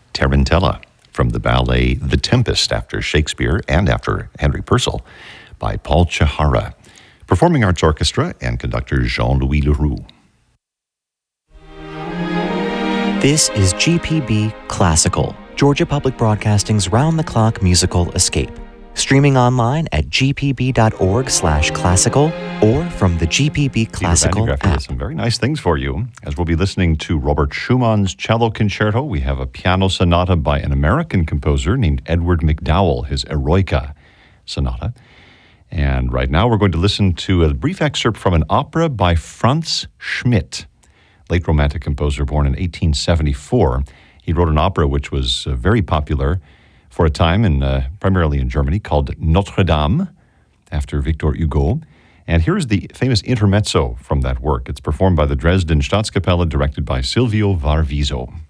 Tarantella from the ballet The Tempest after Shakespeare and after Henry Purcell by Paul Chihara. Performing Arts Orchestra and conductor Jean-Louis Leroux. This is GPB Classical, Georgia Public Broadcasting's round-the-clock musical escape. Streaming online at gpb.org/classical or from the GPB Classical app. Has some very nice things for you, as we'll be listening to Robert Schumann's Cello Concerto. We have a piano sonata by an American composer named Edward McDowell, his Eroica Sonata. And right now we're going to listen to a brief excerpt from an opera by Franz Schmidt, late Romantic composer born in 1874. He wrote an opera which was very popular for a time, primarily in Germany, called Notre Dame, after Victor Hugo. And here's the famous intermezzo from that work. It's performed by the Dresden Staatskapelle, directed by Silvio Varviso.